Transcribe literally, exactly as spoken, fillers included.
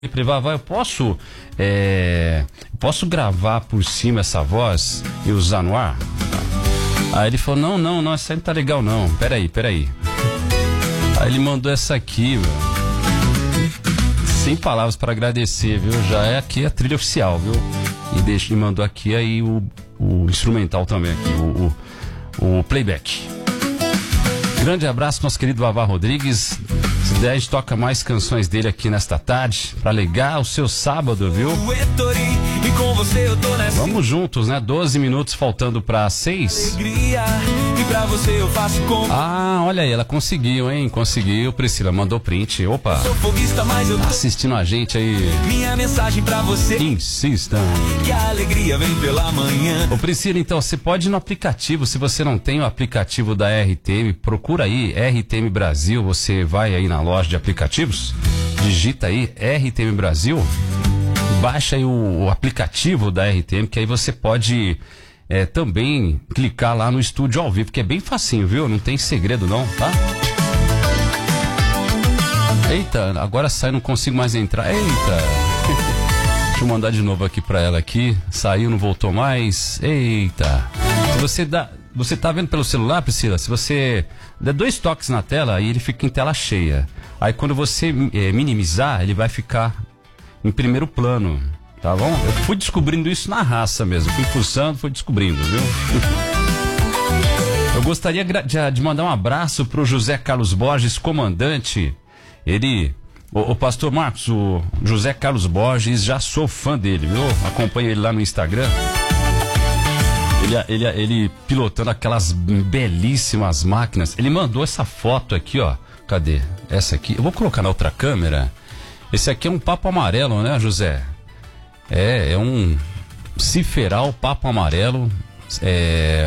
Privava, eu posso é, posso gravar por cima essa voz e usar no ar? Aí ele falou, não, não, não, essa aí não tá legal não, peraí, peraí. Aí ele mandou essa aqui, meu. Sem palavras para agradecer, viu? Já é aqui a trilha oficial, viu? E deixa, ele mandou aqui aí o, o instrumental também, aqui, o, o, o playback. Grande abraço, nosso querido Vavá Rodrigues. Se der, a gente toca mais canções dele aqui nesta tarde, pra ligar o seu sábado, viu? Vamos juntos, né? doze minutos faltando pra seis. Ah, olha aí, ela conseguiu, hein? Conseguiu, Priscila, mandou print. Opa, tá assistindo a gente aí. Minha mensagem pra você. Insista. Que a alegria vem pela manhã. Ô Priscila, então, você pode ir no aplicativo. Se você não tem o aplicativo da R T M, procura aí, R T M Brasil. Você vai aí na loja de aplicativos, digita aí R T M Brasil, baixa aí o, o aplicativo da R T M, que aí você pode é, também clicar lá no estúdio ao vivo, que é bem facinho, viu? Não tem segredo não, tá? Eita, agora sai, não consigo mais entrar. Eita! Deixa eu mandar de novo aqui pra ela aqui. Saiu, não voltou mais. Eita! Se você dá... Você tá vendo pelo celular, Priscila? Se você der dois toques na tela, aí ele fica em tela cheia. Aí quando você é, minimizar, ele vai ficar em primeiro plano, tá bom? Eu fui descobrindo isso na raça mesmo. Fui fuçando, fui descobrindo, viu? Eu gostaria de, de mandar um abraço pro José Carlos Borges, comandante. Ele... O, o pastor Marcos, o José Carlos Borges, já sou fã dele, viu? Acompanho ele lá no Instagram. Ele, ele, ele pilotando aquelas belíssimas máquinas. Ele mandou essa foto aqui, ó. Cadê? Essa aqui. Eu vou colocar na outra câmera. Esse aqui é um papo amarelo, né, José? É, é um Ciferal papo amarelo. É,